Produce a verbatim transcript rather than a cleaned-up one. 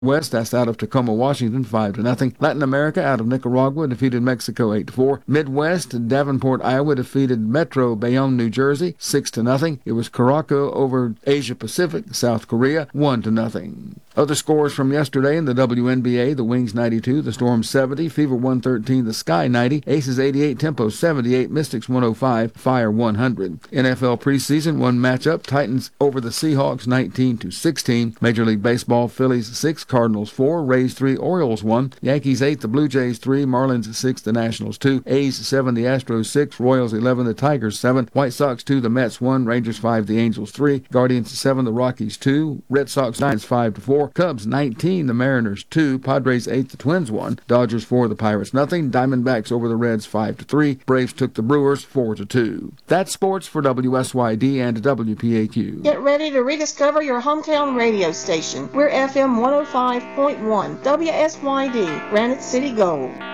West, that's out of Tacoma, Washington, five to nothing. Latin America, out of Nicaragua, defeated Mexico eight to four. Midwest, Davenport, Iowa, defeated Metro Bayonne, New Jersey, six to nothing. It was Caraco over Asia Pacific, South Korea, one to nothing. Other scores from yesterday in the W N B A: the Wings ninety-two, the Storm seventy, Fever one thirteen, the Sky ninety, Aces eighty-eight, Tempo seventy-eight, Mystics one oh five, Fire one hundred. N F L preseason, one matchup: Titans over the Seahawks nineteen to sixteen. Major League Baseball: Phillies six, Cardinals four, Rays three, Orioles one, Yankees eight, the Blue Jays three, Marlins six, the Nationals two, A's seven, the Astros six, Royals eleven, the Tigers seven, White Sox two, the Mets one, Rangers five, the Angels three, Guardians seven, the Rockies two, Red Sox nine, five to four, Cubs nineteen, the Mariners two, Padres eight, the Twins one, Dodgers four, the Pirates nothing, Diamondbacks over the Reds five to three, Braves took the Brewers four to two. That's sports for W S Y D and W P A Q. Get ready to rediscover your hometown radio station. We're F M one oh five point one, W S Y D, Granite City Gold.